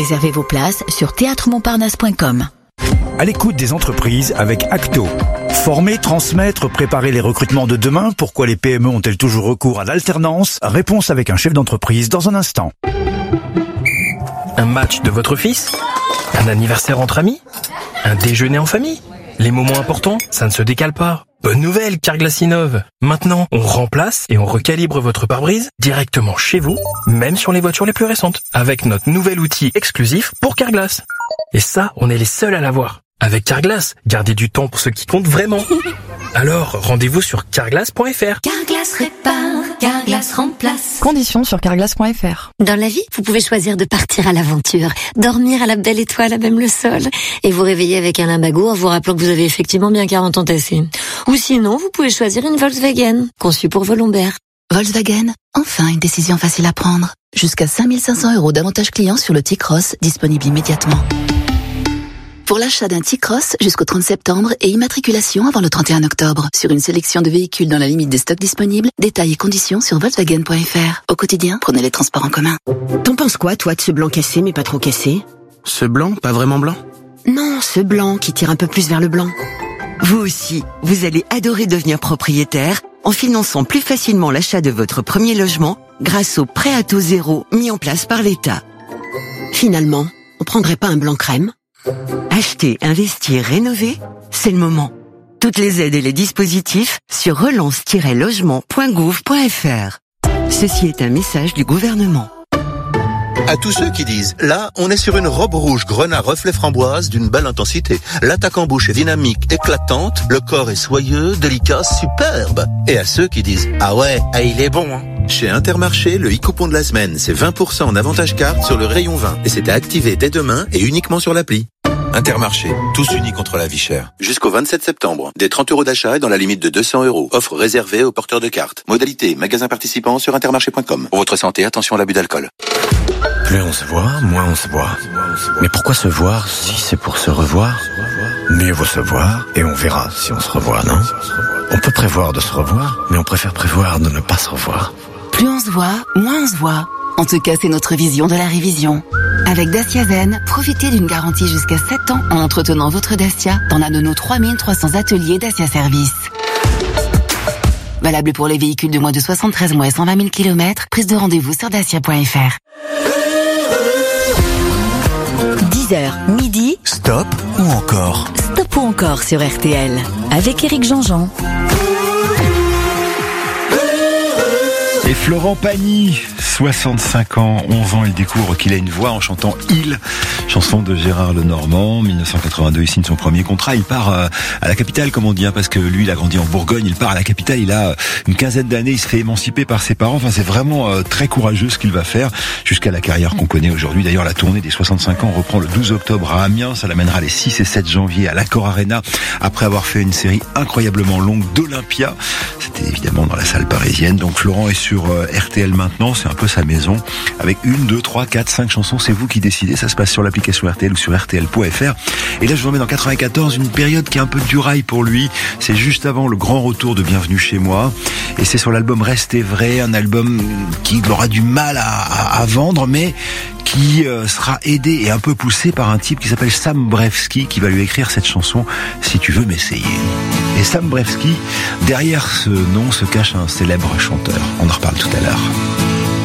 Réservez vos places sur théâtremontparnasse.com. À l'écoute des entreprises avec Acto. Former, transmettre, préparer les recrutements de demain. Pourquoi les PME ont-elles toujours recours à l'alternance? Réponse avec un chef d'entreprise dans un instant. Un match de votre fils? Un anniversaire entre amis? Un déjeuner en famille? Les moments importants, ça ne se décale pas. Bonne nouvelle, Carglass innove. Maintenant, on remplace et on recalibre votre pare-brise directement chez vous, même sur les voitures les plus récentes, avec notre nouvel outil exclusif pour Carglass. Et ça, on est les seuls à l'avoir. Avec Carglass, gardez du temps pour ce qui compte vraiment. Alors, rendez-vous sur carglass.fr. Carglass répare, Carglass remplace. Conditions sur carglass.fr. Dans la vie, vous pouvez choisir de partir à l'aventure, dormir à la belle étoile à même le sol, et vous réveiller avec un limbago en vous rappelant que vous avez effectivement bien 40 ans tassés. Ou sinon, vous pouvez choisir une Volkswagen, conçue pour vos lombaires. Volkswagen, enfin une décision facile à prendre. Jusqu'à 5 500 € d'avantages clients sur le T-Cross, disponible immédiatement. Pour l'achat d'un T-Cross jusqu'au 30 septembre et immatriculation avant le 31 octobre. Sur une sélection de véhicules dans la limite des stocks disponibles, détails et conditions sur Volkswagen.fr. Au quotidien, prenez les transports en commun. T'en penses quoi, toi, de ce blanc cassé mais pas trop cassé? Ce blanc, pas vraiment blanc? Non, ce blanc qui tire un peu plus vers le blanc. Vous aussi, vous allez adorer devenir propriétaire en finançant plus facilement l'achat de votre premier logement grâce au prêt à taux zéro mis en place par l'État. Finalement, on prendrait pas un blanc crème? Acheter, investir, rénover, c'est le moment. Toutes les aides et les dispositifs sur relance-logement.gouv.fr. Ceci est un message du gouvernement. À tous ceux qui disent, là, on est sur une robe rouge grenat reflet framboise d'une belle intensité. L'attaque en bouche est dynamique, éclatante, le corps est soyeux, délicat, superbe. Et à ceux qui disent, ah ouais, il est bon, hein. Chez Intermarché, le e-coupon de la semaine, c'est 20% en avantage carte sur le rayon 20. Et c'est à activer dès demain et uniquement sur l'appli. Intermarché, tous unis contre la vie chère. Jusqu'au 27 septembre, des 30 € d'achat et dans la limite de 200 €. Offre réservée aux porteurs de cartes. Modalité, magasin participant sur intermarché.com. Pour votre santé, attention à l'abus d'alcool. Plus on se voit, moins on se voit. Mais pourquoi se voir si c'est pour se revoir? Mieux vaut se voir et on verra si on se revoit, non? On peut prévoir de se revoir, mais on préfère prévoir de ne pas se revoir. Plus on se voit, moins on se voit. En tout cas, c'est notre vision de la révision. Avec Dacia Zen, profitez d'une garantie jusqu'à 7 ans en entretenant votre Dacia dans l'un de nos 3300 ateliers Dacia Service. Valable pour les véhicules de moins de 73 mois et 120 000 km. Prise de rendez-vous sur dacia.fr. 10h, midi. Stop ou encore? Stop ou encore sur RTL. Avec Éric Jean-Jean. Et Florent Pagny, 65 ans, 11 ans, il découvre qu'il a une voix en chantant Il, chanson de Gérard Lenormand. 1982, il signe son premier contrat. Il part à la capitale, comme on dit, parce que lui, il a grandi en Bourgogne. Il part à la capitale, il a une quinzaine d'années, il se fait émanciper par ses parents. Enfin, c'est vraiment très courageux ce qu'il va faire jusqu'à la carrière qu'on connaît aujourd'hui. D'ailleurs, la tournée des 65 ans reprend le 12 octobre à Amiens. Ça l'amènera les 6 et 7 janvier à l'Accor Arena, après avoir fait une série incroyablement longue d'Olympia. C'était évidemment dans la salle parisienne. Donc Florent est sur RTL maintenant, c'est un peu sa maison, avec 1, 2, 3, 4, 5 chansons, c'est vous qui décidez, ça se passe sur l'application RTL ou sur RTL.fr. Et là je vous emmène en 94, une période qui est un peu du rail pour lui, c'est juste avant le grand retour de Bienvenue chez moi, et c'est sur l'album Restez vrai, un album qui aura du mal à vendre, mais qui sera aidé et un peu poussé par un type qui s'appelle Sam Brewski, qui va lui écrire cette chanson Si tu veux m'essayer. Et Sam Brewski, derrière ce nom se cache un célèbre chanteur. On en reparle tout à l'heure.